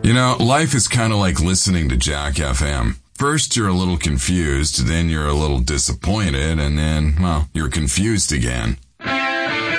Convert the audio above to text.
You know, life is kind of like listening to Jack FM. First, you're a little confused, then you're a little disappointed, and then, well, you're confused again.